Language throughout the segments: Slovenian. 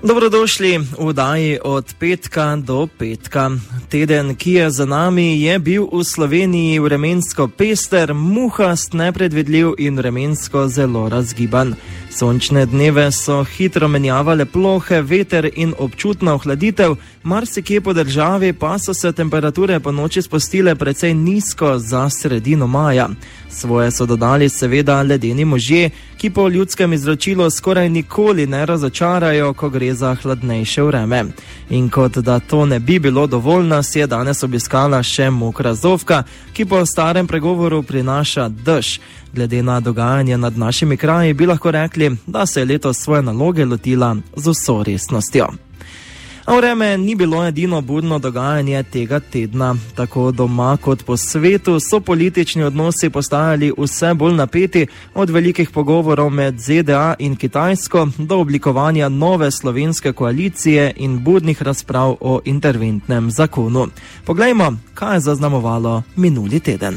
Dobrodošli v oddaji od petka do petka. Teden, ki je za nami, je bil v Sloveniji vremensko pester, muhast, nepredvidljiv in vremensko zelo razgiban. Sončne dneve so hitro menjavale plohe, veter in občutna ohladitev, marsikje po državi pa so se temperature po noči spustile precej nizko za sredino maja. Svoje so dodali seveda ledeni možje, ki po ljudskem izročilu skoraj nikoli ne razočarajo, ko gre za hladnejše vreme. In kot da to ne bi bilo dovolj, nas je danes obiskala še mokra zofka, ki po starem pregovoru prinaša dež. Glede na dogajanje nad našimi kraji bi lahko rekli, da se je letos svoje naloge lotila z vso resnostjo. A vreme ni bilo edino burno dogajanje tega tedna. Tako doma kot po svetu so politični odnosi postajali vse bolj napeti, od velikih pogovorov med ZDA in Kitajsko do oblikovanja nove slovenske koalicije in burnih razprav o interventnem zakonu. Poglejmo, kaj je zaznamovalo minuli teden.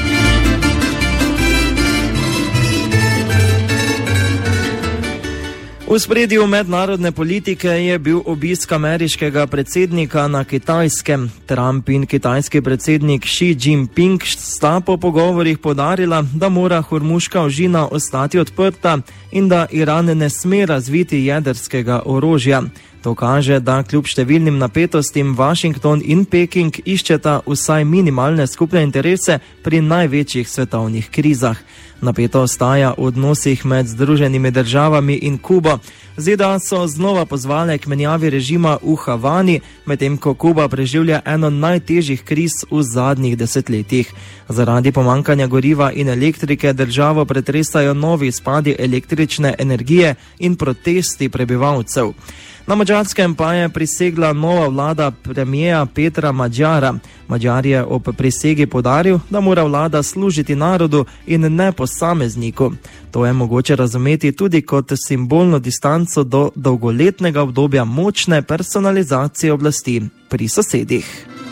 V ospredju mednarodne politike je bil obisk ameriškega predsednika na Kitajskem. Trump in kitajski predsednik Xi Jinping sta po pogovorih poudarila, da mora Hormuška ožina ostati odprta in da Iran ne sme razviti jedrskega orožja. To kaže, da kljub številnim napetostim Washington in Peking iščeta vsaj minimalne skupne interese pri največjih svetovnih krizah. Napeto ostaja v odnosih med Združenimi državami in Kubo. ZDA so znova pozvale k menjavi režima v Havani, medtem ko Kuba preživlja eno najtežjih kriz v zadnjih desetletjih. Zaradi pomankanja goriva in elektrike državo pretresajo novi izpadi električne energije in protesti prebivalcev. Na Madžarskem pa je prisegla nova vlada premijera Petra Madžara. Madžar je ob prisegi poudaril, da mora vlada služiti narodu in ne posamezniku. To je mogoče razumeti tudi kot simbolno distanco do dolgoletnega obdobja močne personalizacije oblasti pri sosedih.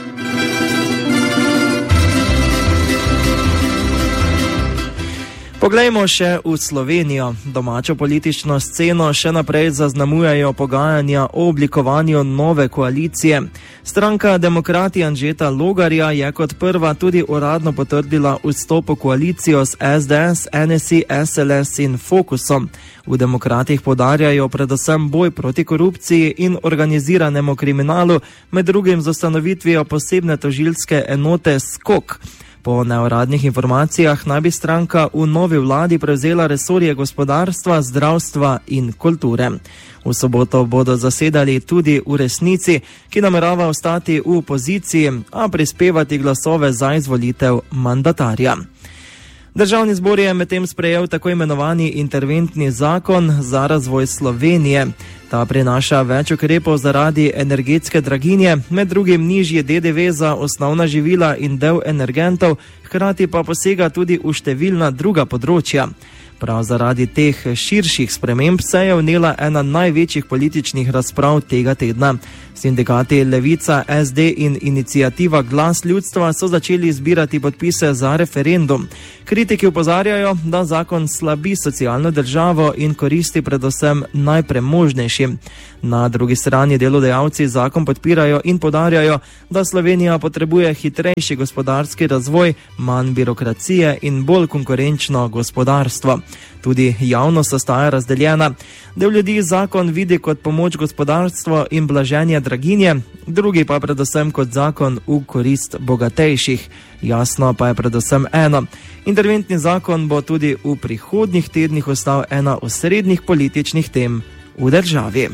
Poglejmo še v Slovenijo. Domačo politično sceno še naprej zaznamujejo pogajanja o oblikovanju nove koalicije. Stranka Demokrati Anžeta Logarja je kot prva tudi uradno potrdila vstop v koalicijo s SDS, NSI, SLS in Fokusom. V Demokratih poudarjajo predvsem boj proti korupciji in organiziranemu kriminalu, med drugim z ustanovitvijo posebne tožilske enote SKOK. Po neuradnih informacijah naj bi stranka v novi vladi prevzela resorje gospodarstva, zdravstva in kulture. V soboto bodo zasedali tudi v Resnici, ki namerava ostati v opoziciji, a prispevati glasove za izvolitev mandatarja. Državni zbor je medtem sprejel tako imenovani interventni zakon za razvoj Slovenije. Ta prinaša več ukrepov zaradi energetske draginje, med drugim nižji DDV za osnovna živila in del energentov, hkrati pa posega tudi v številna druga področja. Prav zaradi teh širših sprememb se je vnela ena največjih političnih razprav tega tedna. Sindikati Levica, SD in iniciativa Glas ljudstva so začeli zbirati podpise za referendum. Kritiki opozarjajo, da zakon slabi socialno državo in koristi predvsem najpremožnejšim. Na drugi strani delodajalci zakon podpirajo in poudarjajo, da Slovenija potrebuje hitrejši gospodarski razvoj, manj birokracije in bolj konkurenčno gospodarstvo. Tudi javnost ostaja razdeljena. Del ljudi zakon vidi kot pomoč gospodarstvu in blaženje draginje, drugi pa predvsem kot zakon v korist bogatejših. Jasno pa je predvsem eno. Interventni zakon bo tudi v prihodnjih tednih ostal ena osrednjih političnih tem v državi.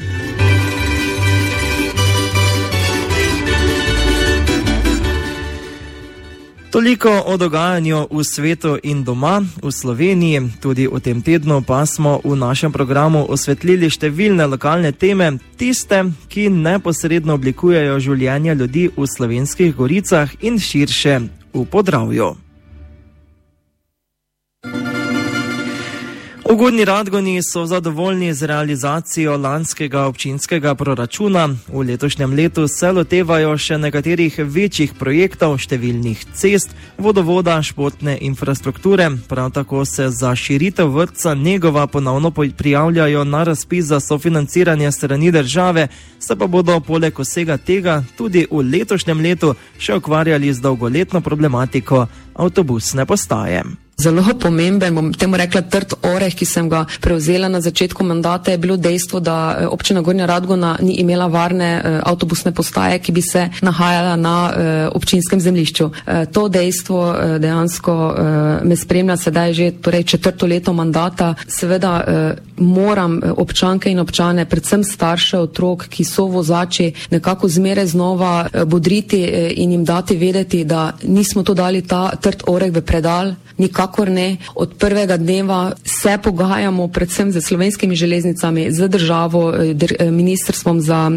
Toliko o dogajanju v svetu in doma, v Sloveniji. Tudi v tem tednu pa smo v našem programu osvetlili številne lokalne teme, tiste, ki neposredno oblikujejo življenje ljudi v Slovenskih goricah in širše v Podravju. V Gornji Radgoni so zadovoljni z realizacijo lanskega občinskega proračuna. V letošnjem letu se lotevajo še nekaterih večjih projektov, številnih cest, vodovoda, športne infrastrukture. Prav tako se za širitev vrtca Negova ponovno prijavljajo na razpis za sofinanciranje strani države, se pa bodo poleg vsega tega tudi v letošnjem letu še ukvarjali z dolgoletno problematiko avtobusne postaje. Zelo pomemben, bom temu rekla trd oreh, ki sem ga prevzela na začetku mandata, je bilo dejstvo, da občina Gornja Radgona ni imela varne avtobusne postaje, ki bi se nahajala na občinskem zemljišču. To dejstvo dejansko me spremlja sedaj že četrto leto mandata. Seveda moram občanke in občane, predvsem starše otrok, ki so vozači, nekako zmeraj znova bodriti in jim dati vedeti, da nismo to dali ta trd oreh v predal, nikakor ne. Od prvega dneva se pogajamo predvsem z Slovenskimi železnicami, z državo, ministrstvom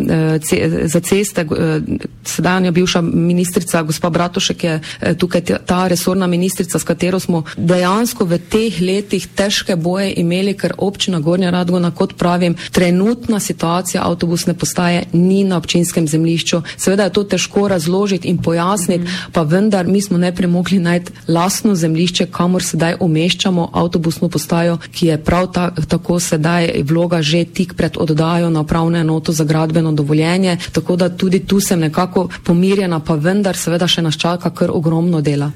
za ceste. Sedanja bivša ministrica, gospa Bratušek, je tukaj ta resorna ministrica, s katero smo dejansko v teh letih težke boje imeli, ker občina Gornja Radgona, kot pravim, trenutna situacija avtobusne postaje ni na občinskem zemljišču. Seveda je to težko razložiti in pojasniti, pa vendar mi smo najprej mogli najti lastno zemljišče, kamor sedaj umeščamo avtobusno postajo, ki je prav tako sedaj vloga že tik pred oddajo na upravno enoto za gradbeno dovoljenje, tako da tudi tu sem nekako pomirjena, pa vendar seveda še nas čaka kar ogromno dela.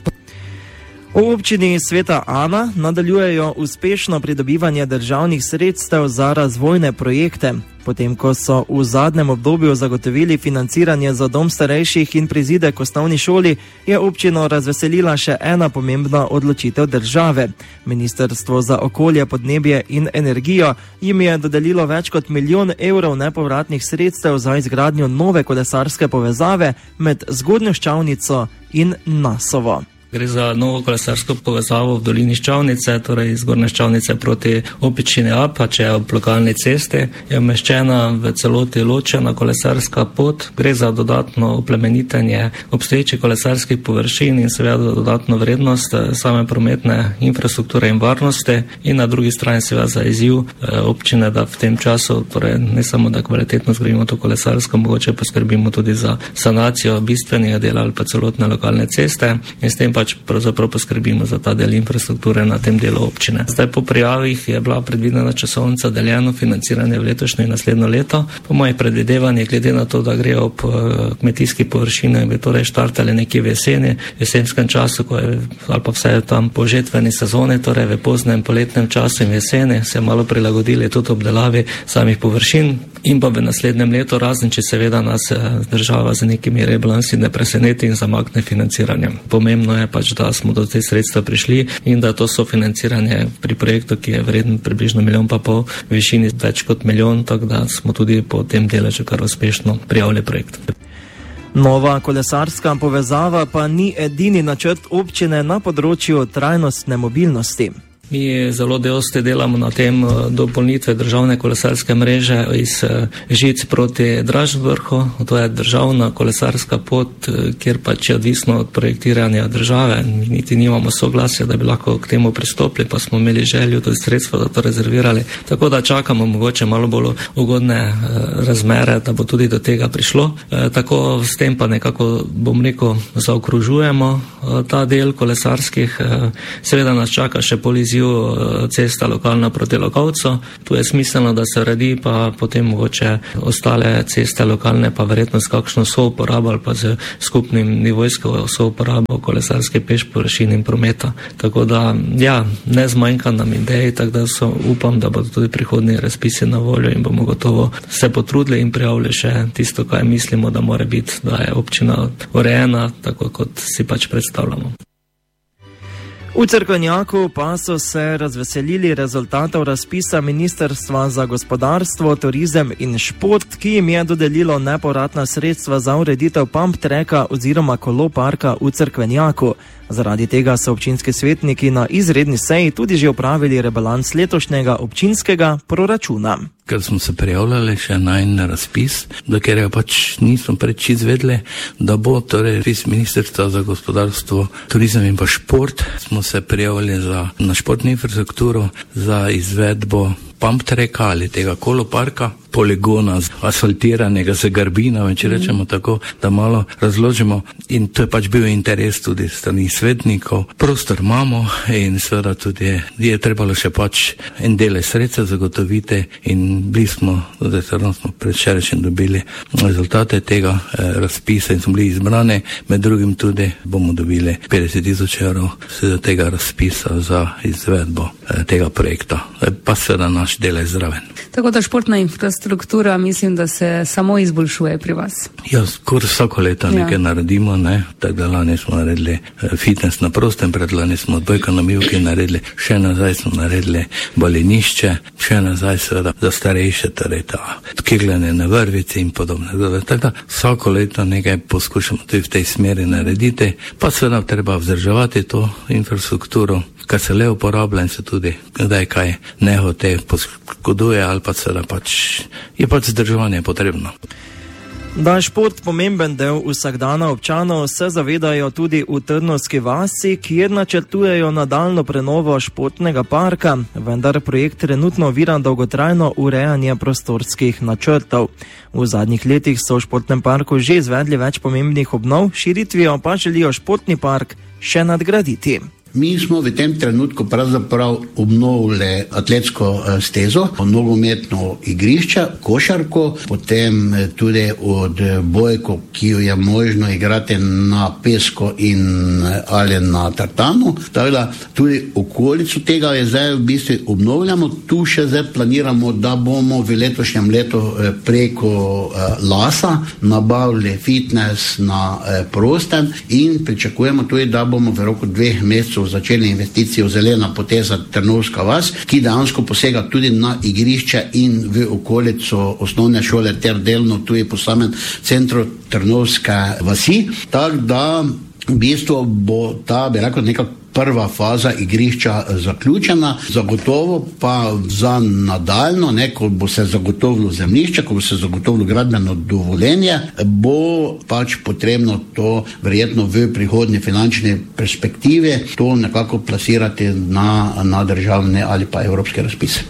V občini Sveta Ana nadaljujejo uspešno pridobivanje državnih sredstev za razvojne projekte. Potem, ko so v zadnjem obdobju zagotovili financiranje za dom starejših in prizidek k osnovni šoli, je občino razveselila še ena pomembna odločitev države. Ministrstvo za okolje, podnebje in energijo jim je dodelilo več kot 1 milijon evrov nepovratnih sredstev za izgradnjo nove kolesarske povezave med Zgornjo Ščavnico in Nasovo. Gre za novo kolesarsko povezavo v dolini Ščavnice, torej iz Zgornje Ščavnice proti občini Apače ob lokalni cesti. Je umeščena v celoti ločena kolesarska pot. Gre za dodatno oplemenitenje obstoječih kolesarskih površin in seveda dodatno vrednost same prometne infrastrukture in varnosti. In na drugi strani seveda za izziv občine, da v tem času, torej ne samo da kvalitetno zgradimo to kolesarsko, mogoče poskrbimo tudi za sanacijo bistvenega dela ali pa celotne lokalne ceste. In s tem pač pravzaprav poskrbimo za ta del infrastrukture na tem delu občine. Zdaj po prijavih je bila predvidena časovnica deljeno financiranje v letošnje in naslednjo leto. Po mojih predvidevanjih, glede na to, da gre ob kmetijski površini, bi torej štartali nekje v jesenskem času, ko je, ali pa vse tam po žetveni sezoni, torej v poznem poletnem času in jeseni, se malo prilagodili tudi obdelavi samih površin in pa v naslednjem letu, razen če seveda nas država z nekimi rebalansi ne preseneti in zamakne financiranje. Pomembno je pač, da smo do teh sredstev prišli in da to sofinanciranje pri projektu, ki je vreden približno 1,5 milijona, v višini več kot 1 milijon, tako da smo tudi po tem deležu kar uspešno prijavili projekt. Nova kolesarska povezava pa ni edini načrt občine na področju trajnostne mobilnosti. Mi zelo dosti delamo na tem dopolnitve državne kolesarske mreže iz Žic proti Dražvrhu. To je državna kolesarska pot, kjer pač je odvisno od projektiranja države. Niti nimamo soglasja, da bi lahko k temu pristopili, pa smo imeli željo, tudi sredstva, da to rezervirali. Tako da čakamo mogoče malo bolj ugodne razmere, da bo tudi do tega prišlo. Tako s tem pa nekako, bom rekel, zaokružujemo ta del kolesarskih. Seveda nas čaka še poliziv cesta lokalna proti Lokovcu. Tu je smiselno, da se uredi, pa potem mogoče ostale ceste lokalne, pa verjetno s kakšno souporabo ali pa z skupnim nivojsko souporabo kolesarske peš površin in prometa. Tako da, ja, ne zmanjka nam idej, tako da upam, da bodo tudi prihodnji razpisi na voljo in bomo gotovo se potrudili in prijavili še tisto, kaj mislimo, da mora biti, da je občina urejena, tako kot si pač predstavljamo. V Cerkvenjaku pa so se razveselili rezultatov razpisa Ministrstva za gospodarstvo, turizem in šport, ki jim je dodelilo nepovratna sredstva za ureditev pump tracka oziroma koloparka v Cerkvenjaku. Zaradi tega so občinski svetniki na izredni seji tudi že opravili rebalans letošnjega občinskega proračuna. ker smo se prijavljali še na en razpis, da ker jo pač nismo preč izvedli, da bo torej Ministrstva za gospodarstvo, turizem in pa šport, smo se prijavili na športno infrastrukturo za izvedbo pump tracka ali tega koloparka, poligona asfaltiranega z garbinami, če rečemo tako, da malo razložimo. In to je pač bil interes tudi strani svetnikov. Prostor imamo in seveda tudi je trebalo še pač en del sredstva zagotoviti in bili smo predvčerajšnjim dobili rezultate tega razpisa in smo bili izbrani, med drugim tudi bomo dobili 50,000 evrov z tega razpisa za izvedbo tega projekta. Pa seveda naš del je zraven. Tako da športna infrastruktura, mislim, da se samo izboljšuje pri vas. Ja, skoraj vsako leto nekaj naredimo, ne. Tako da lani smo naredili fitness na prostem, predlani smo odbojko na mivki naredili, še nazaj smo naredili balinišče, še nazaj seveda za starejše, torej ta kegljanje na vrvici in podobno. Tako da vsako leto nekaj poskušamo tudi v tej smeri narediti, pa seveda treba vzdrževati to infrastrukturo, kar se le uporablja in se tudi kdaj kaj nehote poškoduje ali pa seveda pač je pač vzdrževanje potrebno. Da je šport pomemben del vsakdana občanov, se zavedajo tudi v Trnovski vasi, kjer načrtujejo nadaljno prenovo športnega parka, vendar projekt trenutno ovira dolgotrajno urejanje prostorskih načrtov. V zadnjih letih so v športnem parku že izvedli več pomembnih obnov, širitvijo pa želijo športni park še nadgraditi. Mi smo v tem trenutku pravzaprav obnovili atletsko stezo, nogometno igrišče, košarko, potem tudi odbojko, ki jo je možno igrati na pesku in ali na tartanu. Tako da tudi okolico tega je zdaj v bistvu obnovljamo. Tu še zdaj planiramo, da bomo v letošnjem letu preko Lasa nabavili fitness na prostem in pričakujemo tudi, da bomo v roku 2 mesecev začeli investicijo Zelena poteza Trnovska vas, ki dejansko posega tudi na igrišče in v okolico osnovne šole ter delno tudi po samem centru Trnovske vasi. Tako da v bistvu bo ta, bi rekel, neka prva faza igrišča zaključena, zagotovo pa za nadaljno, ko bo se zagotovilo zemljišče, ko bo se zagotovilo gradbeno dovoljenje, bo pač potrebno to verjetno v prihodnji finančni perspektivi to nekako plasirati na državne ali pa evropske razpise.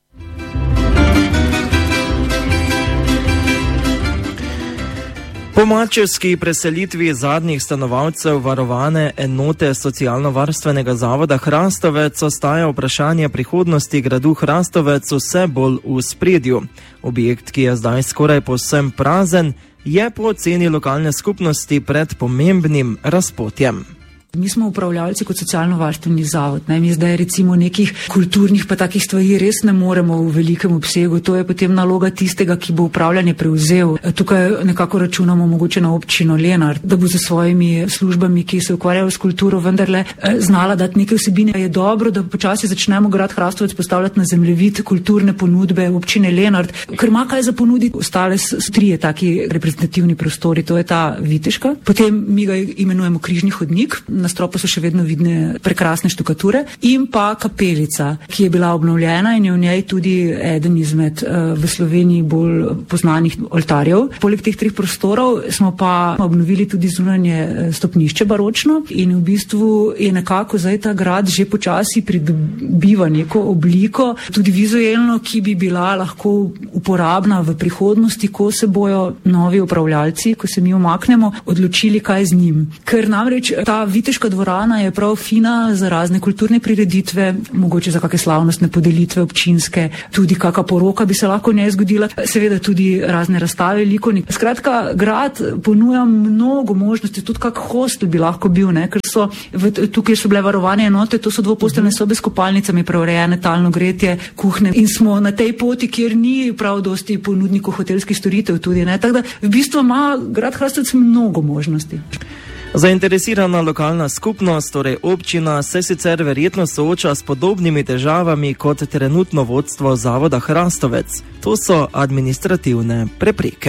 Po mačevski preselitvi zadnjih stanovalcev varovane enote socialno-varstvenega zavoda Hrastovec ostaja vprašanje prihodnosti gradu Hrastovec vse bolj v spredju. Objekt, ki je zdaj skoraj povsem prazen, je po oceni lokalne skupnosti pred pomembnim razpotjem. Mi smo upravljalci kot socialno-varstveni zavod. Mi zdaj recimo nekih kulturnih pa takih stvari res ne moremo v velikem obsegu. To je potem naloga tistega, ki bo upravljanje prevzel. Tukaj nekako računamo mogoče na občino Lenart, da bo za svojimi službami, ki se ukvarjajo s kulturo, vendarle znala dati neke vsebine. Je dobro, da počasi začnemo grad Hrastovec postavljati na zemljevid kulturne ponudbe občine Lenart, ker ima kaj za ponuditi. Ostale so 3 taki reprezentativni prostori, to je ta Viteška. Potem mi ga imenujemo Križni hodnik. Na stropu so še vedno vidne prekrasne štukature in pa kapelica, ki je bila obnovljena in je v njej tudi eden izmed v Sloveniji bolj poznanih oltarjev. Poleg teh 3 prostorov smo pa obnovili tudi zunanje stopnišče baročno in v bistvu je nekako zdaj ta grad že počasi pridobiva neko obliko, tudi vizualno, ki bi bila lahko uporabna v prihodnosti, ko se bojo novi upravljalci, ko se mi umaknemo, odločili, kaj z njim. Ker namreč ta Viteška dvorana je prav fina za razne kulturne prireditve, mogoče za kakšne slavnostne podelitve občinske, tudi kakšna poroka bi se lahko v njej zgodila, seveda tudi razne razstave, likovni. Skratka, grad ponuja mnogo možnosti, tudi kak hostel bi lahko bil, ker so tukaj so bile varovane enote, to so dvoposteljne sobe s kopalnicami, preurejene talno gretje, kuhne in smo na tej poti, kjer ni prav dosti ponudnikov hotelskih storitev tudi, tako da v bistvu ima grad Hrastovec mnogo možnosti. Zainteresirana lokalna skupnost, torej občina, se sicer verjetno sooča s podobnimi težavami kot trenutno vodstvo zavoda Hrastovec. To so administrativne prepreke.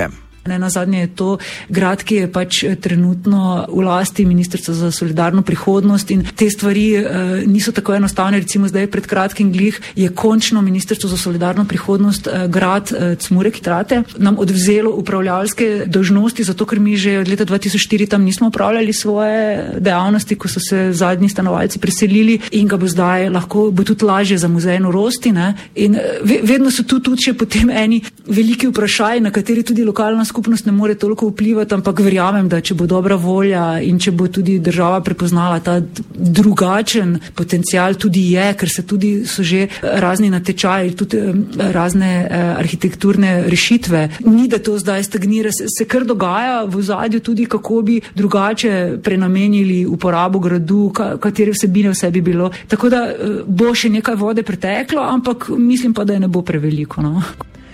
Nazadnje je to grad, ki je pač trenutno v lasti Ministrstva za solidarno prihodnost in te stvari niso tako enostavne. Recimo zdaj pred kratkim glih je končno Ministrstvo za solidarno prihodnost grad Cmurek-Trate nam odvzelo upravljalske dolžnosti, zato ker mi že od leta 2004 tam nismo upravljali svoje dejavnosti, ko so se zadnji stanovalci preselili in ga bo zdaj lahko, bo tudi lažje za muzej norosti, ne? In vedno so tu tudi še potem eni veliki vprašaj, na kateri tudi lokalna skupnost ne more toliko vplivati, ampak verjamem, da če bo dobra volja in če bo tudi država prepoznala ta drugačen potencial, tudi je, ker so že razni natečaji, tudi razne arhitekturne rešitve. Ni, da to zdaj stagnira, se kar dogaja v ozadju tudi, kako bi drugače prenamenili uporabo gradu, katere vsebine vse bi bilo. Tako da bo še nekaj vode preteklo, ampak mislim pa, da je ne bo preveliko, no.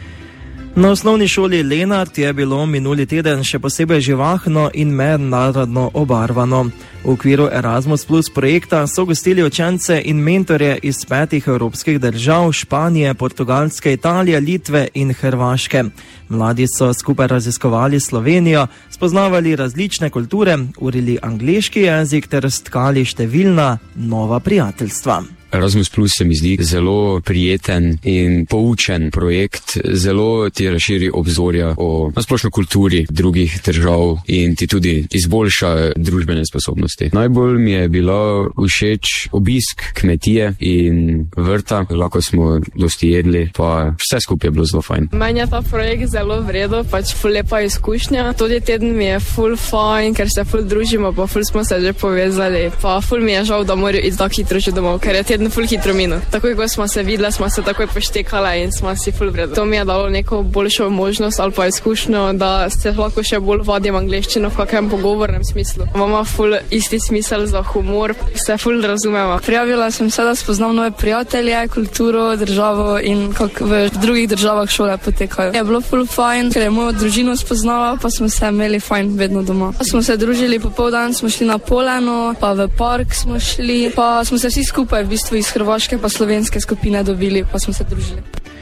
Na osnovni šoli Lenart je bilo minuli teden še posebej živahno in mednarodno obarvano. V okviru Erasmus Plus projekta so gostili učence in mentorje iz 5 evropskih držav, Španije, Portugalske, Italije, Litve in Hrvaške. Mladi so skupaj raziskovali Slovenijo, spoznavali različne kulture, urili angleški jezik ter stkali številna nova prijateljstva. Erasmus Plus se mi zdi zelo prijeten in poučen projekt, zelo ti razširi obzorja o nasplošno kulturi drugih držav in ti tudi izboljša družbene sposobnosti. Najbolj mi je bilo všeč obisk kmetije in vrta, lahko smo dosti jedli, pa vse skupaj je bilo zelo fajn. Meni je ta projekt zelo vredo, pač ful lepa izkušnja. Tudi teden mi je ful fajn, ker se ful družimo, pa ful smo se že povezali, pa ful mi je žal, da morajo iti tako hitro že domov, ker je teden ful hitro minil. Takoj, ko smo se videli, smo se takoj poštekala in smo si ful vredo. To mi je dalo neko boljšo možnost ali pa izkušnjo, da se lahko še bolj vadim angleščino v kakem pogovornem smislu. Imamo ful isti smisel za humor, se ful razumemo. Prijavila sem se, da spoznam nove prijatelje, kulturo, državo in kako v drugih državah šole potekajo. Je bilo ful fajn, ker je mojo družino spoznala, pa smo se imeli fajn vedno doma. Smo se družili popoldan, smo šli na Poleno, pa v park smo šli, pa smo se vsi skupaj v bistvu iz Hrvaške pa slovenske skupine dobili, pa smo se družili.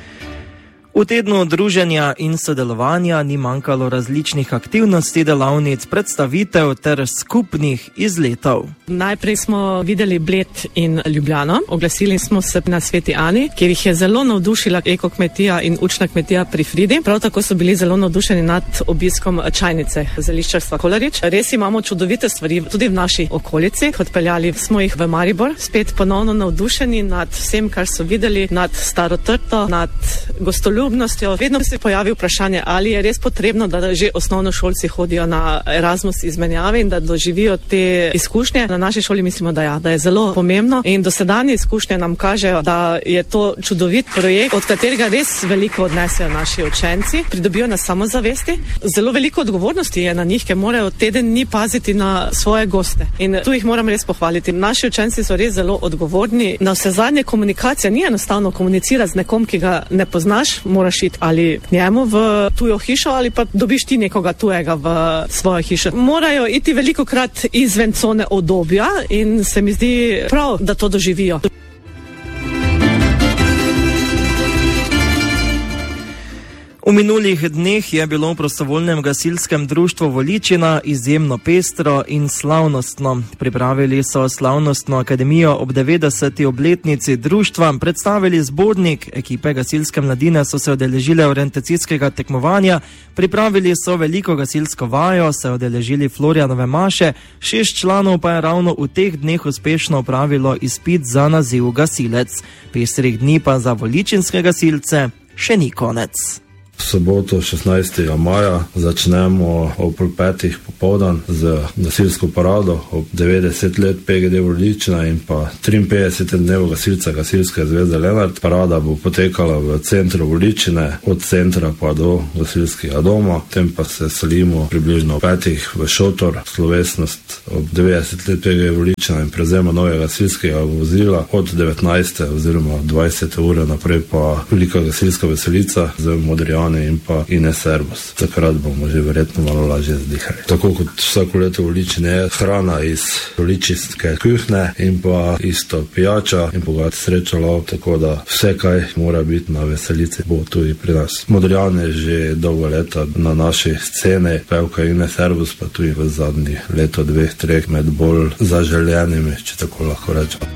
V tednu druženja in sodelovanja ni manjkalo različnih aktivnosti, delavnic, predstavitev ter skupnih izletov. Najprej smo videli Bled in Ljubljano. Oglasili smo se na Sveti Ani, kjer jih je zelo navdušila ekokmetija in učna kmetija pri Fridi. Prav tako so bili zelo navdušeni nad obiskom čajnice zeliščarstva Kolarič. Res imamo čudovite stvari tudi v naši okolici. Odpeljali smo jih v Maribor, spet ponovno navdušeni nad vsem, kar so videli, nad Staro trto, nad gostoljubnostjo. Vedno se pojavi vprašanje, ali je res potrebno, da že osnovnošolci hodijo na Erasmus izmenjave in da doživijo te izkušnje. Na naši šoli mislimo, da je zelo pomembno in dosedanje izkušnje nam kažejo, da je to čudovit projekt, od katerega res veliko odnesejo naši učenci, pridobijo na samozavesti. Zelo veliko odgovornosti je na njih, ker morajo teden dni paziti na svoje goste. In tu jih moram res pohvaliti. Naši učenci so res zelo odgovorni. Na vsezadnje komunikacija ni enostavno komunicirati z nekom, ki ga ne poznaš, moraš iti ali k njemu v tujo hišo ali pa dobiš ti nekoga tujega v svojo hišo. Morajo iti velikokrat izven cone obdobja in se mi zdi prav, da to doživijo. V minulih dneh je bilo v prostovoljnem gasilskem društvu Voličina izjemno pestro in slavnostno. Pripravili so slavnostno akademijo ob 90. obletnici društva, predstavili zbornik, ekipe gasilske mladine so se udeležile orientacijskega tekmovanja, pripravili so veliko gasilsko vajo, se udeležili Florjanove maše, 6 članov pa je ravno v teh dneh uspešno opravilo izpit za naziv gasilec. Pestrih dni pa za voličinske gasilce še ni konec. V soboto 16. maja začnemo ob 5. popoldan z gasilsko parado ob 90 let PGD Voličina in pa 53. dnevu gasilca Gasilske zveze Lenart. Parada bo potekala v centru Voličine, od centra pa do gasilskega doma. Tem pa se selimo približno 5. v šotor. Slovesnost ob 90 let PGD Voličina in prevzema novega gasilskega vozila od 19. oziroma 20. ure naprej pa velika gasilska veselica z modrijani Modrijani in pa Ines Servus. Takrat bomo že verjetno malo lažje zdihali. Tako kot vsako leto v Ličini je hrana iz ličinske kuhne in pa isto pijača in bogat srečalo, tako da vse, kaj mora biti na veselici, bo tudi pri nas. Modrijani že dolgo leta na naši sceni, pevka Ines Servus pa tudi v zadnjih leto, 2-3 med bolj zaželjenimi, če tako lahko rečem.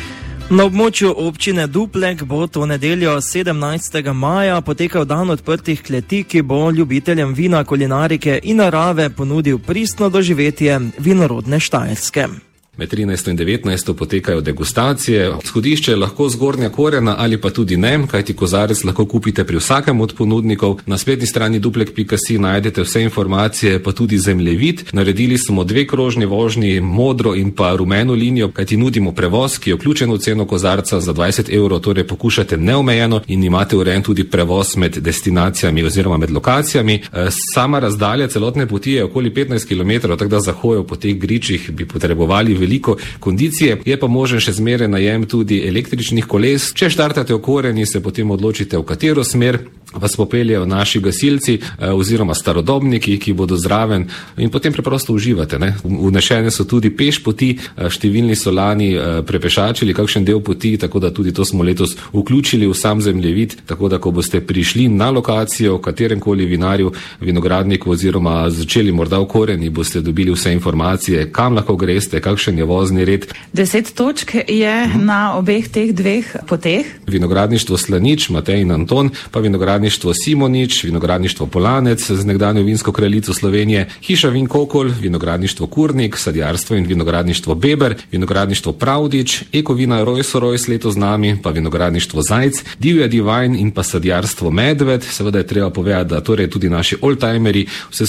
Na območju občine Duplek bo to nedeljo 17. maja potekal dan odprtih kleti, ki bo ljubiteljem vina, kulinarike in narave ponudil pristno doživetje vinorodne Štajerske. Med 13. in 19. potekajo degustacije. Shodišče je lahko Zgornja Korena ali pa tudi ne, kajti kozarec lahko kupite pri vsakem od ponudnikov. Na spletni strani duplek.si najdete vse informacije, pa tudi zemljevid. Naredili smo 2 krožni vožnji, modro in pa rumeno linijo, kajti nudimo prevoz, ki je vključen v ceno kozarca za 20 €, torej pokušate neomejeno in imate urejen tudi prevoz med destinacijami oziroma med lokacijami. Sama razdalja celotne poti je okoli 15 km, tako da za hojo po teh gričih bi potrebovali veliko kondicije, je pa možen še zmeraj najem tudi električnih koles. Če štartate v Koreni, se potem odločite, v katero smer vas popeljejo naši gasilci oziroma starodobniki, ki bodo zraven in potem preprosto uživate. Vnešene so tudi peš poti, številni so lani prepešačili kakšen del poti, tako da tudi to smo letos vključili v sam zemljevid, tako da ko boste prišli na lokacijo v kateremkoli vinarju, vinogradniku oziroma začeli morda v Koreni, boste dobili vse informacije, kam lahko greste, kakšen je vozni red. 10 točk je na obeh teh 2 poteh. Vinogradništvo Slanič, Matej in Anton, pa vinogradništvo Simonič, vinogradništvo Polanec z nekdanjo vinsko kraljico Slovenije, hiša Vin Kokol, vinogradništvo Kurnik, sadjarstvo in vinogradništvo Beber, vinogradništvo Pravdič, ekovina Rojs letos z nami, pa vinogradništvo Zajc, Divja Divajn in pa sadjarstvo Medved. Seveda je treba povedati, da torej tudi naši oldtimeri vse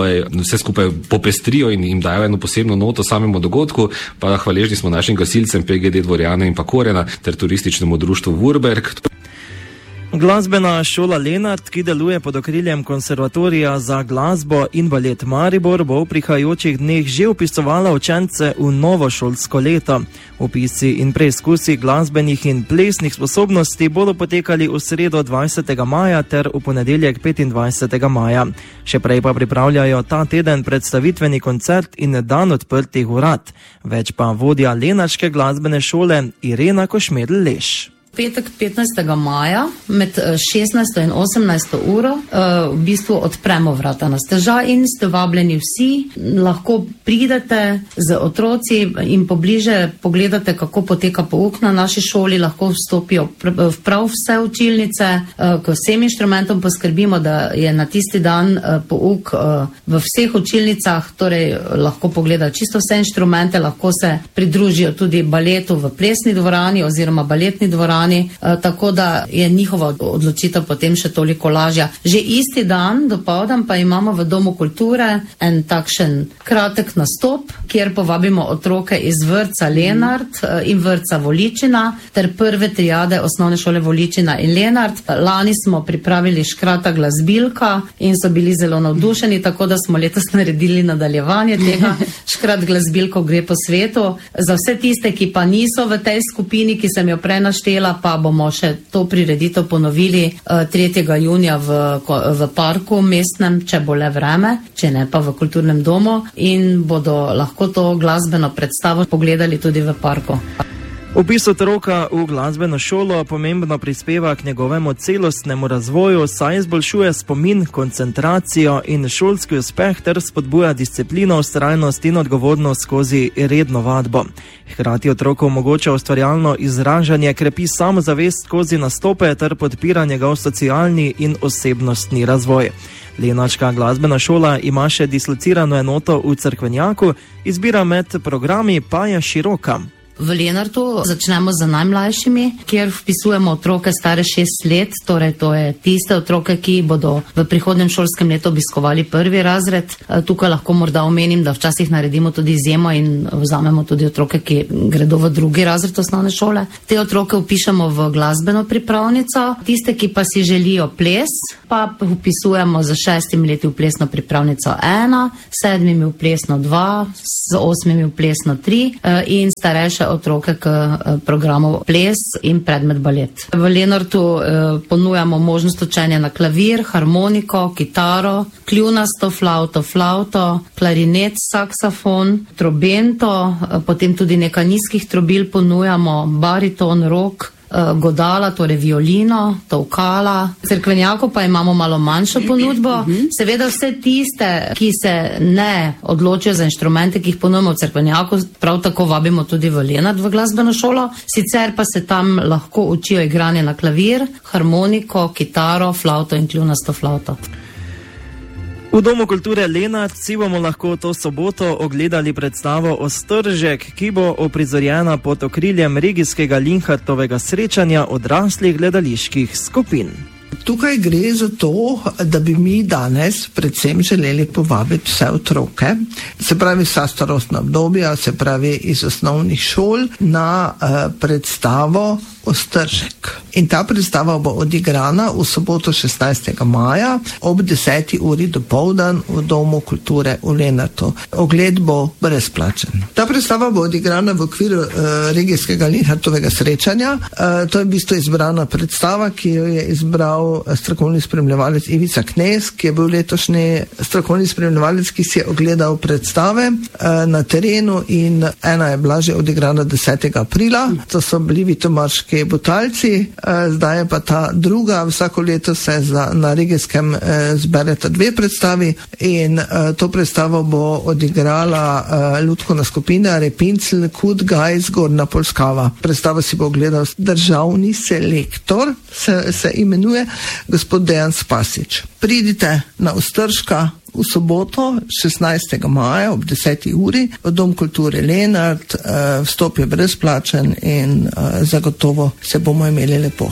skupaj popestrijo in jim dajo eno posebno noto samemu dogodku, pa hvaležni smo našim gasilcem PGD Dvorjane in pa Korena ter turističnemu društvu Vurberg. Glasbena šola Lenart, ki deluje pod okriljem Konservatorija za glasbo in balet Maribor, bo v prihajajočih dneh že vpisovala učence v novo šolsko leto. Vpisi in preizkusi glasbenih in plesnih sposobnosti bodo potekali v sredo 20. maja ter v ponedeljek 25. maja. Še prej pa pripravljajo ta teden predstavitveni koncert in dan odprtih vrat. Več pa vodja lenarške glasbene šole Irena Košmedl-Leš. Petek 15. maja med 16. in 18. uro v bistvu odpremo vrata na stežaj in ste vabljeni vsi, lahko pridete z otroci in pobliže pogledate, kako poteka pouk na naši šoli, lahko vstopijo v prav vse učilnice, k vsem inštrumentom poskrbimo, da je na tisti dan pouk v vseh učilnicah, torej lahko pogledajo čisto vse inštrumente, lahko se pridružijo tudi baletu v plesni dvorani oziroma baletni dvorani, tako da je njihova odločitev potem še toliko lažja. Že isti dan, dopoldan, pa imamo v Domu kulture en takšen kratek nastop, kjer povabimo otroke iz vrtca Lenart in vrtca Voličina ter prve triade osnovne šole Voličina in Lenart. Lani smo pripravili škrata glasbilka in so bili zelo navdušeni, tako da smo letos naredili nadaljevanje tega. Škrat glasbilkov gre po svetu. Za vse tiste, ki pa niso v tej skupini, ki sem jo prej naštela, pa bomo še to prireditev ponovili 3. junija v parku mestnem, če bo le vreme, če ne pa v kulturnem domu, in bodo lahko to glasbeno predstavo pogledali tudi v parku. Vpis otroka v glasbeno šolo pomembno prispeva k njegovemu celostnemu razvoju, saj izboljšuje spomin, koncentracijo in šolski uspeh ter spodbuja disciplino, vztrajnost in odgovornost skozi redno vadbo. Hkrati otroku omogoča ustvarjalno izražanje, krepi samozavest skozi nastope ter podpira njegov socialni in osebnostni razvoj. Lenarška glasbena šola ima še dislocirano enoto v Cerkvenjaku, izbira med programi pa je široka. V Lenartu začnemo z najmlajšimi, kjer vpisujemo otroke stare 6 let, torej to je tiste otroke, ki bodo v prihodnem šolskem letu obiskovali 1. razred. Tukaj lahko morda omenim, da včasih naredimo tudi izjemo in vzamemo tudi otroke, ki gredo v 2. razred osnovne šole. Te otroke vpišemo v glasbeno pripravnico, tiste, ki pa si želijo ples, pa vpisujemo z 6 leti v plesno pripravnico 1, 7 v plesno 2, z 8 v plesno 3 in starejše vse otroke k programu ples in predmet balet. V Lenartu ponujamo možnost učenja na klavir, harmoniko, kitaro, kljunasto, flauto, klarinet, saksofon, trobento, potem tudi nekaj nizkih trobil ponujamo, bariton, rok, godala, torej violino, tolkala. Cerkvenjaku pa imamo malo manjšo ponudbo. Seveda vse tiste, ki se ne odločijo za inštrumente, ki jih ponujemo v Cerkvenjaku, prav tako vabimo tudi v Lenart v glasbeno šolo. Sicer pa se tam lahko učijo igranje na klavir, harmoniko, kitaro, flauto in kljunasto flauto. V Domu kulture Lenart si bomo lahko to soboto ogledali predstavo Ostržek, ki bo oprizorjena pod okriljem regijskega Linhartovega srečanja odraslih gledaliških skupin. Tukaj gre za to, da bi mi danes predvsem želeli povabiti vse otroke, se pravi vsa starostna obdobja, se pravi iz osnovnih šol, na predstavo Ostržek. In ta predstava bo odigrana v soboto 16. maja ob 10. uri dopoldan v Domu kulture v Lenartu. Ogled bo brezplačen. Ta predstava bo odigrana v okviru regijskega Linhartovega srečanja. To je v bistvu izbrana predstava, ki jo je izbral strokovni spremljevalec Ivica Knez, ki je bil letošnji strokovni spremljevalec, ki si je ogledal predstave na terenu, in ena je bila že odigrana 10. aprila. To so bili Vitomarški Butalci, zdaj je pa ta druga. Vsako leto se na regijskem zbereta dve predstavi in to predstavo bo odigrala lutkovna skupina Repincl Kud Gajs Gornja Polskava. Predstavo si bo ogledal državni selektor, se imenuje gospod Dejan Spasič. Pridite na Ostržka v soboto 16. maja ob 10. uri v Dom kulture Lenart. Vstop je brezplačen in zagotovo se bomo imeli lepo.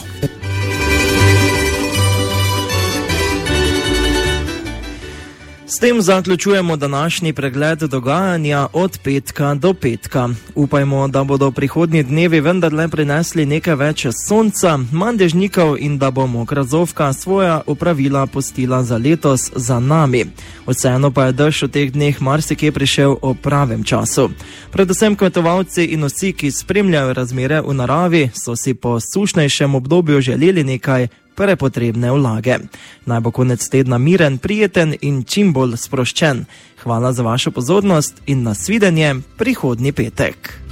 S tem zaključujemo današnji pregled dogajanja od petka do petka. Upajmo, da bodo prihodnji dnevi vendarle prinesli nekaj več sonca, manj dežnikov in da bo Mokrazovka svoja opravila pustila za letos za nami. Vseeno pa je dež v teh dneh marsikje prišel o pravem času. Predvsem kmetovalci in vsi, ki spremljajo razmere v naravi, so si po sušnejšem obdobju želeli nekaj prepotrebne vlage. Naj bo konec tedna miren, prijeten in čim bolj sproščen. Hvala za vašo pozornost in nasvidenje prihodnji petek.